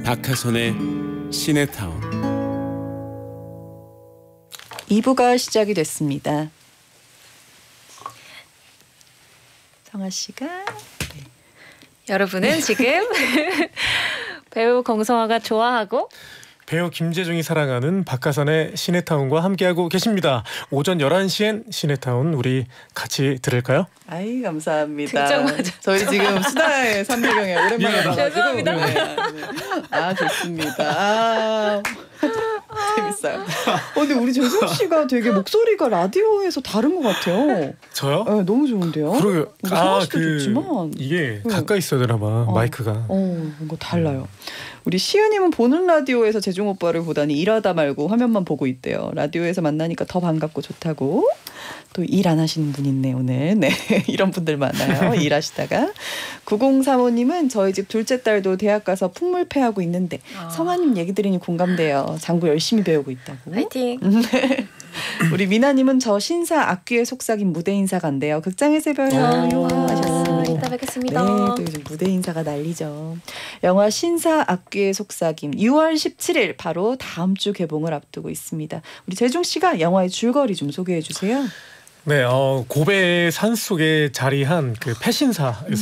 박하선의 시네타운. 2부가 시작이 됐습니다. 성아 씨가 여러분은 지금 배우 공성화가 좋아하고 배우 김재중이 사랑하는 박하선의 시네타운과 함께하고 계십니다. 오전 11시엔 시네타운 우리 같이 들을까요? 아이 감사합니다. 등장마자. 저희 지금 수다의 3배경에 오랜만에 봐가지고 죄송합니다. 네. 아 좋습니다. 아, 재밌어요. 근데 우리 재중 씨가 되게 목소리가 라디오에서 다른 것 같아요. 저요? 네, 너무 좋은데요. 그러게. 성아 씨도 좋지만 이게 가까이 있어야 되나 봐. 마이크가. 뭔가 달라요. 우리 시은님은 보는 라디오에서 재중 오빠를 보다니 일하다 말고 화면만 보고 있대요. 라디오에서 만나니까 더 반갑고 좋다고. 또 일 안 하시는 분 있네 오늘. 네, 이런 분들 많아요. 일하시다가. 9035님은 저희 집 둘째 딸도 대학 가서 풍물패하고 있는데 성아님 얘기 들으니 공감돼요. 장구 열심히 배우고 있다고. 파이팅. 네. 우리 미나님은 저 신사 악귀의 속삭임 무대 인사 간대요. 극장에서 봬요. 하셨습니다. 이따 뵙겠습니다. 네, 또 요즘 무대 인사가 난리죠. 영화 신사 악귀의 속삭임 6월 17일 바로 다음 주 개봉을 앞두고 있습니다. 우리 재중 씨가 영화의 줄거리 좀 소개해 주세요. 네, 고베의 산속에 자리한 그 패신사에서